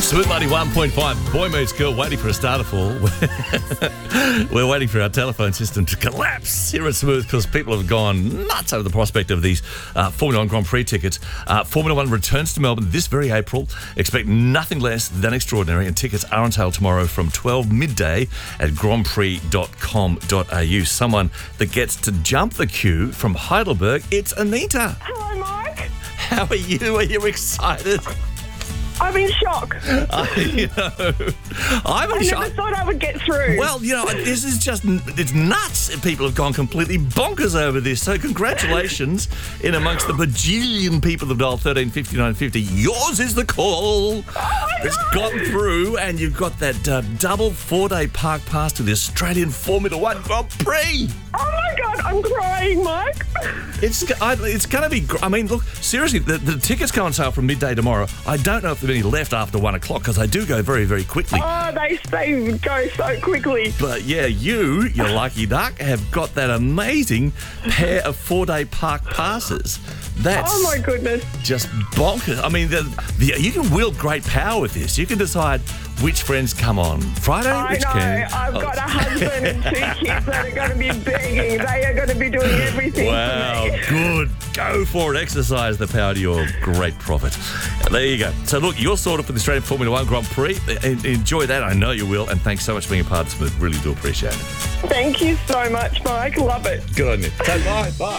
Smooth 91.5, Boy Meets Girl, waiting for a starter fall. We're waiting for our telephone system to collapse here at Smooth because people have gone nuts over the prospect of these Formula 1 Grand Prix tickets. Formula 1 returns to Melbourne this very April. Expect nothing less than extraordinary, and tickets are on sale tomorrow from 12 midday at grandprix.com.au. Someone that gets to jump the queue from Heidelberg, it's Anita. Hello, Mark. How are you? Are you excited? I'm in shock. I'm in I shock. never thought I would get through. Well, this is just, it's nuts. People have gone completely bonkers over this. So congratulations in amongst the bajillion people that dialed 135950. Yours is the call. It's gotten through, and you've got that double 4-day park pass to the Australian Formula 1 Grand Prix. Oh my God, I'm crying, Mike. It's going to be, I mean, look, seriously, the tickets go on sale from midday tomorrow. I don't know if there are any left after 1 o'clock because they do go very, very quickly. Oh, they go so quickly. But yeah, you lucky duck, have got that amazing pair of 4-day park passes. That's Oh my goodness. just bonkers. I mean, you can wield great power with this. You can decide which friends come on Friday, I which know. can. I've got a husband and 2 kids that are going to be begging. They are going to be doing everything Wow, for me. good. Go for it. Exercise the power to your great profit. There you go. So look, you're sorted for the Australian Formula 1 Grand Prix. Enjoy that. I know you will. And thanks so much for being a part of Smooth. Really do appreciate it. Thank you so much, Mike. Love it. Good on you. So bye.